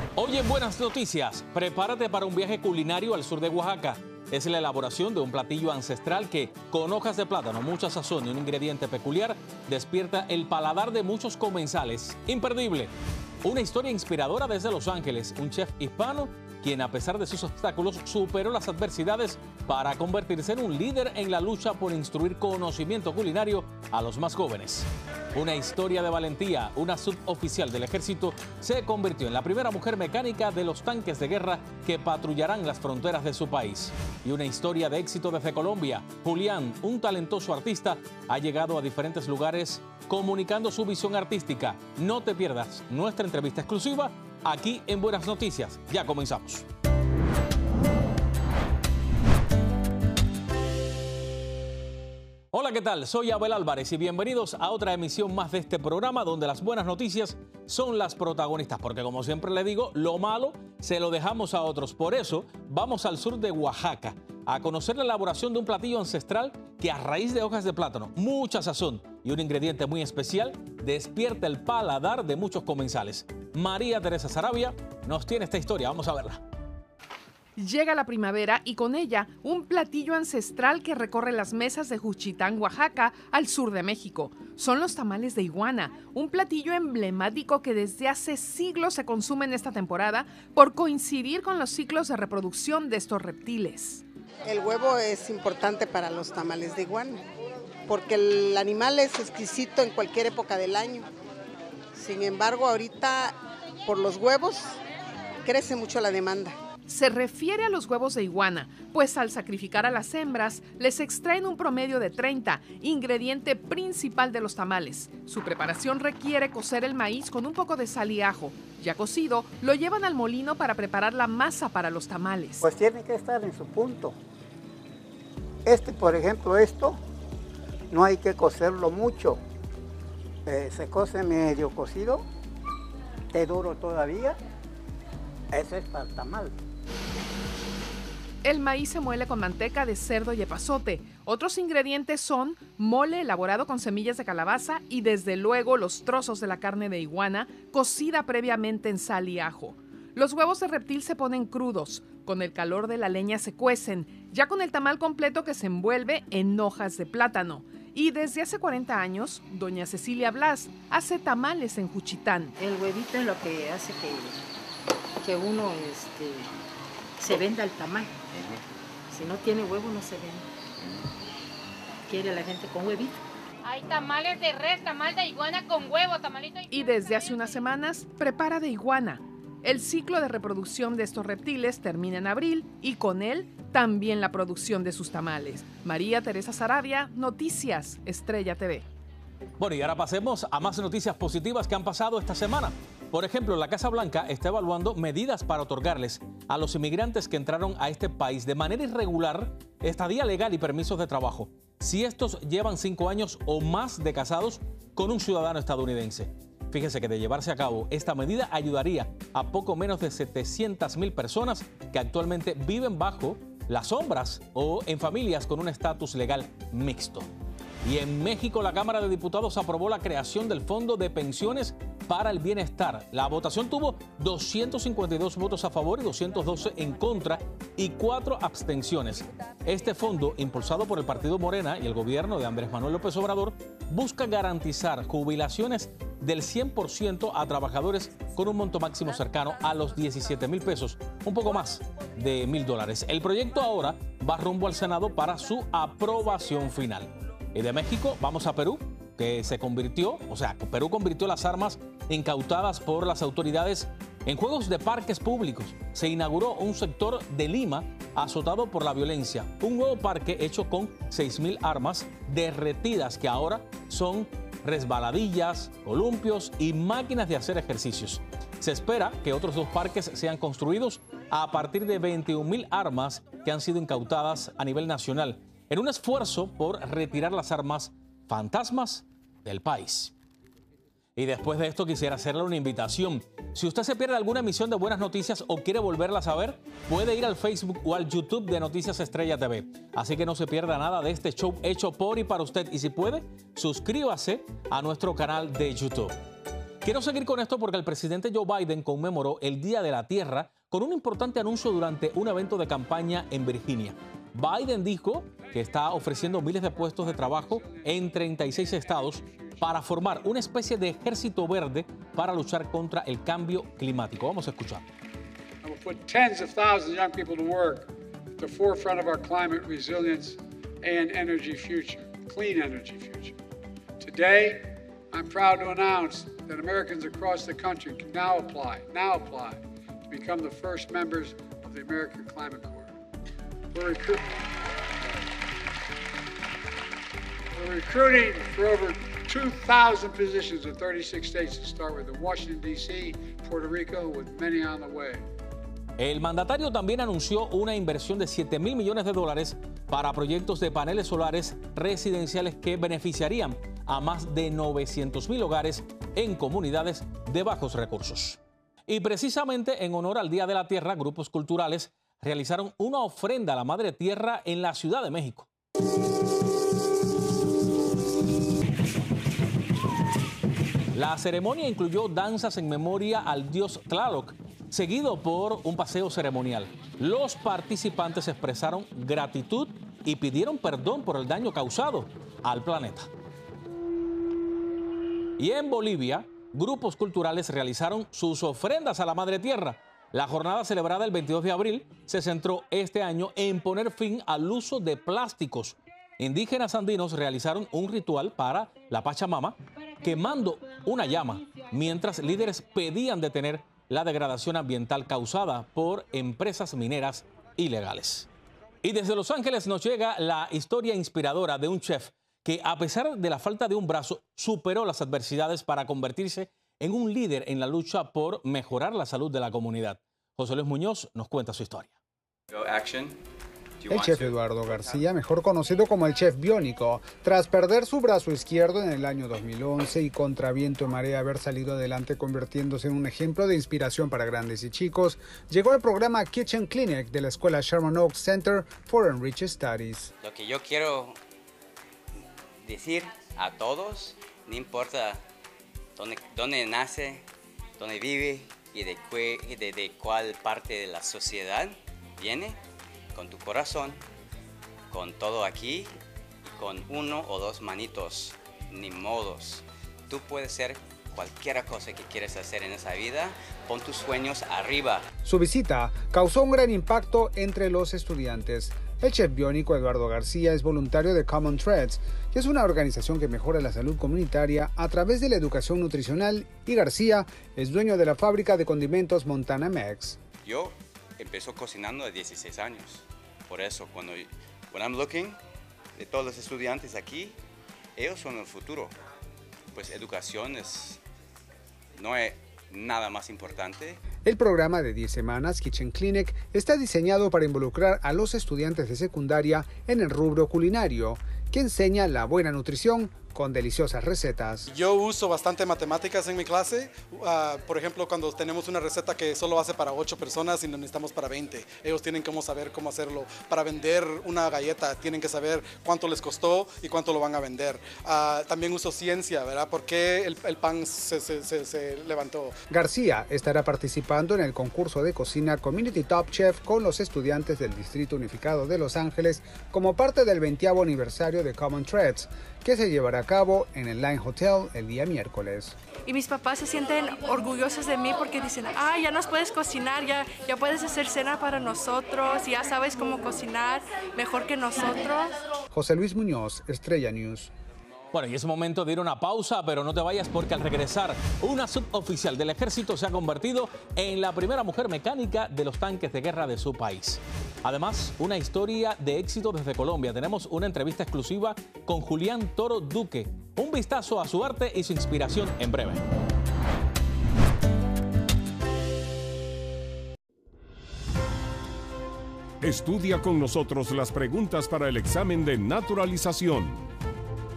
Hoy en Buenas Noticias, prepárate para un viaje culinario al sur de Oaxaca. Es la elaboración de un platillo ancestral que, con hojas de plátano, mucha sazón y un ingrediente peculiar, despierta el paladar de muchos comensales. Imperdible. Una historia inspiradora desde Los Ángeles. Un chef hispano quien, a pesar de sus obstáculos, superó las adversidades para convertirse en un líder en la lucha por instruir conocimiento culinario a los más jóvenes. Una historia de valentía. Una suboficial del ejército se convirtió en la primera mujer mecánica de los tanques de guerra que patrullarán las fronteras de su país. Y una historia de éxito desde Colombia. Julián, un talentoso artista, ha llegado a diferentes lugares comunicando su visión artística. No te pierdas nuestra entrevista exclusiva aquí en Buenas Noticias. Ya comenzamos. Hola, ¿qué tal? Soy Abel Álvarez y bienvenidos a otra emisión más de este programa donde las buenas noticias son las protagonistas, porque como siempre les digo, lo malo se lo dejamos a otros. Por eso vamos al sur de Oaxaca a conocer la elaboración de un platillo ancestral que, a raíz de hojas de plátano, mucha sazón y un ingrediente muy especial, despierta el paladar de muchos comensales. María Teresa Saravia nos tiene esta historia. Vamos a verla. Llega la primavera y con ella un platillo ancestral que recorre las mesas de Juchitán, Oaxaca, al sur de México. Son los tamales de iguana, un platillo emblemático que desde hace siglos se consume en esta temporada por coincidir con los ciclos de reproducción de estos reptiles. El huevo es importante para los tamales de iguana, porque el animal es exquisito en cualquier época del año. Sin embargo, ahorita por los huevos crece mucho la demanda. Se refiere a los huevos de iguana, pues al sacrificar a las hembras, les extraen un promedio de 30, ingrediente principal de los tamales. Su preparación requiere cocer el maíz con un poco de sal y ajo. Ya cocido, lo llevan al molino para preparar la masa para los tamales. Pues tiene que estar en su punto. Por ejemplo, no hay que cocerlo mucho. Se cose medio cocido, es duro todavía. Eso es para el tamal. El maíz se muele con manteca de cerdo y epazote. Otros ingredientes son mole elaborado con semillas de calabaza y desde luego los trozos de la carne de iguana cocida previamente en sal y ajo. Los huevos de reptil se ponen crudos. Con el calor de la leña se cuecen, ya con el tamal completo que se envuelve en hojas de plátano. Y desde hace 40 años, doña Cecilia Blas hace tamales en Juchitán. El huevito es lo que hace que uno se venda el tamal. Si no tiene huevo no se vende. Quiere la gente con huevito. Hay tamales de res, tamal de iguana con huevo, tamalito. Y desde hace unas semanas prepara de iguana. El ciclo de reproducción de estos reptiles termina en abril y con él también la producción de sus tamales. María Teresa Saravia, Noticias Estrella TV. Bueno, y ahora pasemos a más noticias positivas que han pasado esta semana. Por ejemplo, la Casa Blanca está evaluando medidas para otorgarles a los inmigrantes que entraron a este país de manera irregular estadía legal y permisos de trabajo, si estos llevan 5 años o más de casados con un ciudadano estadounidense. Fíjese que de llevarse a cabo, esta medida ayudaría a poco menos de 700,000 personas que actualmente viven bajo las sombras o en familias con un estatus legal mixto. Y en México, la Cámara de Diputados aprobó la creación del Fondo de Pensiones para el Bienestar. La votación tuvo 252 votos a favor y 212 en contra y 4 abstenciones. Este fondo, impulsado por el Partido Morena y el gobierno de Andrés Manuel López Obrador, busca garantizar jubilaciones del 100% a trabajadores con un monto máximo cercano a los 17,000 pesos, un poco más de $1,000. El proyecto ahora va rumbo al Senado para su aprobación final. Y de México vamos a Perú, que Perú convirtió las armas incautadas por las autoridades en juegos de parques públicos. Se inauguró un sector de Lima azotado por la violencia, un nuevo parque hecho con 6,000 armas derretidas que ahora son resbaladillas, columpios y máquinas de hacer ejercicios. Se espera que otros 2 parques sean construidos a partir de 21,000 armas que han sido incautadas a nivel nacional, en un esfuerzo por retirar las armas fantasmas del país. Y después de esto quisiera hacerle una invitación. Si usted se pierde alguna emisión de Buenas Noticias o quiere volverlas a ver, puede ir al Facebook o al YouTube de Noticias Estrella TV. Así que no se pierda nada de este show hecho por y para usted. Y si puede, suscríbase a nuestro canal de YouTube. quiero seguir con esto porque el presidente Joe Biden conmemoró el Día de la Tierra con un importante anuncio durante un evento de campaña en Virginia. Biden dijo que está ofreciendo miles de puestos de trabajo en 36 estados para formar una especie de ejército verde para luchar contra el cambio climático. Vamos a escuchar. I will put tens of thousands of young people to work at the forefront of our climate resilience and energy future, clean energy future. Today, I'm proud to announce that Americans across the country can now apply to become the first members of the American Climate Corps. We're recruiting for over 2,000 positions in 36 states to start with in Washington, D.C., Puerto Rico, with many on the way. El mandatario también anunció una inversión de $7,000 millones para proyectos de paneles solares residenciales que beneficiarían a más de 900,000 hogares en comunidades de bajos recursos. Y precisamente en honor al Día de la Tierra, grupos culturales realizaron una ofrenda a la Madre Tierra en la Ciudad de México. La ceremonia incluyó danzas en memoria al dios Tlaloc, seguido por un paseo ceremonial. Los participantes expresaron gratitud y pidieron perdón por el daño causado al planeta. Y en Bolivia, grupos culturales realizaron sus ofrendas a la Madre Tierra. La jornada celebrada el 22 de abril se centró este año en poner fin al uso de plásticos. Indígenas andinos realizaron un ritual para la Pachamama, quemando una llama, mientras líderes pedían detener la degradación ambiental causada por empresas mineras ilegales. Y desde Los Ángeles nos llega la historia inspiradora de un chef que, a pesar de la falta de un brazo, superó las adversidades para convertirse en un líder en la lucha por mejorar la salud de la comunidad. José Luis Muñoz nos cuenta su historia. El chef Eduardo García, mejor conocido como el chef biónico, tras perder su brazo izquierdo en el año 2011 y contra viento y marea haber salido adelante convirtiéndose en un ejemplo de inspiración para grandes y chicos, llegó al programa Kitchen Clinic de la escuela Sherman Oaks Center for Enriched Studies. Lo que yo quiero decir a todos, no importa dónde nace, dónde vive y de cuál parte de la sociedad viene, con tu corazón, con todo aquí y con uno o dos manitos, ni modos. Tú puedes ser cualquier cosa que quieres hacer en esa vida, pon tus sueños arriba. Su visita causó un gran impacto entre los estudiantes. El chef biónico Eduardo García es voluntario de Common Threads, que es una organización que mejora la salud comunitaria a través de la educación nutricional, y García es dueño de la fábrica de condimentos Montana Mex. Yo empecé cocinando a 16 años. Por eso, cuando I'm looking de todos los estudiantes aquí, ellos son el futuro. Pues educación no es nada más importante. El programa de 10 semanas Kitchen Clinic está diseñado para involucrar a los estudiantes de secundaria en el rubro culinario, que enseña la buena nutrición con deliciosas recetas. Yo uso bastante matemáticas en mi clase. Por ejemplo, cuando tenemos una receta que solo hace para 8 personas y no necesitamos para 20. Ellos tienen que saber cómo hacerlo. Para vender una galleta tienen que saber cuánto les costó y cuánto lo van a vender. También uso ciencia, ¿verdad? ¿Por qué el pan se levantó? García estará participando en el concurso de cocina Community Top Chef con los estudiantes del Distrito Unificado de Los Ángeles como parte del 20º aniversario de Common Threads, que se llevará a cabo en el Line Hotel el día miércoles. Y mis papás se sienten orgullosos de mí porque dicen, ya nos puedes cocinar, ya puedes hacer cena para nosotros, ya sabes cómo cocinar mejor que nosotros. José Luis Muñoz, Estrella News. Bueno, y es momento de ir a una pausa, pero no te vayas porque al regresar, una suboficial del ejército se ha convertido en la primera mujer mecánica de los tanques de guerra de su país. Además, una historia de éxito desde Colombia. Tenemos una entrevista exclusiva con Julián Toro Duque. Un vistazo a su arte y su inspiración en breve. Estudia con nosotros las preguntas para el examen de naturalización.